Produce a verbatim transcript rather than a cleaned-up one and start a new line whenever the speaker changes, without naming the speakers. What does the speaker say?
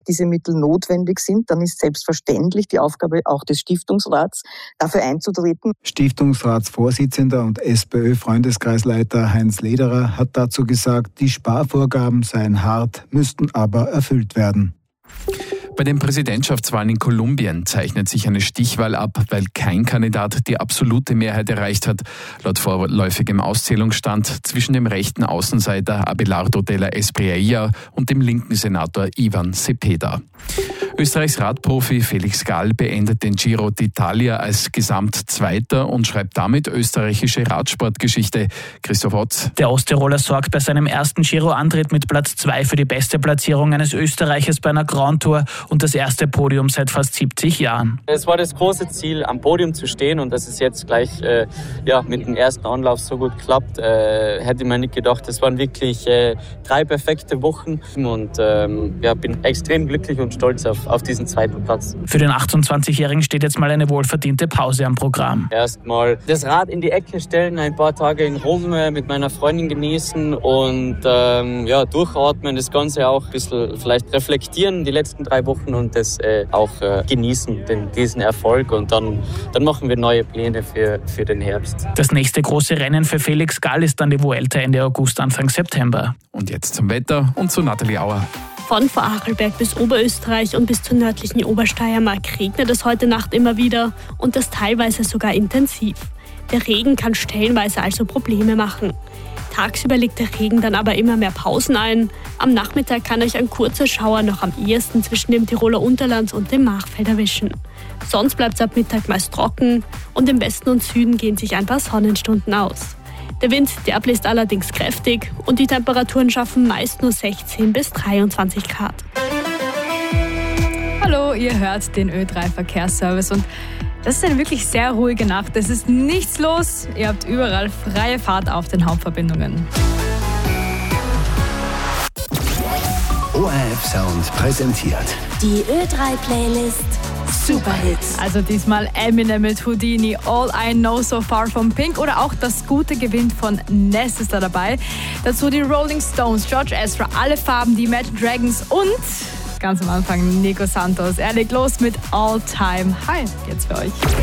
diese Mittel notwendig sind, dann ist selbstverständlich die Aufgabe auch des Stiftungsrats, dafür einzutreten.
Stiftungsratsvorsitzender und SPÖ-Freundeskreisleiter Heinz Lederer hat dazu gesagt, die Sparvorgaben seien hart, müssten aber erfüllt werden.
Bei den Präsidentschaftswahlen in Kolumbien zeichnet sich eine Stichwahl ab, weil kein Kandidat die absolute Mehrheit erreicht hat. Laut vorläufigem Auszählungsstand zwischen dem rechten Außenseiter Abelardo de la Espriella und dem linken Senator Ivan Cepeda. Österreichs Radprofi Felix Gall beendet den Giro d'Italia als Gesamtzweiter und schreibt damit österreichische Radsportgeschichte. Christoph Otz.
Der Osttiroler sorgt bei seinem ersten Giro-Antritt mit Platz zwei für die beste Platzierung eines Österreichers bei einer Grand Tour und das erste Podium seit fast siebzig Jahren.
Es war das große Ziel, am Podium zu stehen, und dass es jetzt gleich äh, ja, mit dem ersten Anlauf so gut klappt, äh, hätte man nicht gedacht. Es waren wirklich äh, drei perfekte Wochen und ähm, ja, bin extrem glücklich und stolz auf, auf diesen zweiten Platz.
Für den achtundzwanzigjährigen steht jetzt mal eine wohlverdiente Pause am Programm.
Erstmal das Rad in die Ecke stellen, ein paar Tage in Rom äh, mit meiner Freundin genießen und ähm, ja, durchatmen, das Ganze auch ein bisschen vielleicht reflektieren, die letzten drei Wochen, und das äh, auch äh, genießen, den, diesen Erfolg, und dann, dann machen wir neue Pläne für, für den Herbst.
Das nächste große Rennen für Felix Gall ist dann die Vuelta Ende August, Anfang September.
Und jetzt zum Wetter und zu Nathalie Auer.
Von Vorarlberg bis Oberösterreich und bis zur nördlichen Obersteiermark regnet es heute Nacht immer wieder, und das teilweise sogar intensiv. Der Regen kann stellenweise also Probleme machen. Tagsüber legt der Regen dann aber immer mehr Pausen ein. Am Nachmittag kann euch ein kurzer Schauer noch am ehesten zwischen dem Tiroler Unterland und dem Machfeld erwischen. Sonst bleibt es ab Mittag meist trocken, und im Westen und Süden gehen sich ein paar Sonnenstunden aus. Der Wind, der bläst allerdings kräftig, und die Temperaturen schaffen meist nur sechzehn bis dreiundzwanzig Grad.
Hallo, ihr hört den Ö drei Verkehrsservice, und das ist eine wirklich sehr ruhige Nacht. Es ist nichts los. Ihr habt überall freie Fahrt auf den Hauptverbindungen.
O R F Sound präsentiert
die Ö drei Playlist Superhits.
Also diesmal Eminem mit Houdini, All I Know So Far von Pink, oder auch Das gute Gewinn von Ness ist da dabei. Dazu die Rolling Stones, George Ezra, Alle Farben, die Imagine Dragons und ganz am Anfang Nico Santos. Er legt los mit All Time High jetzt für euch.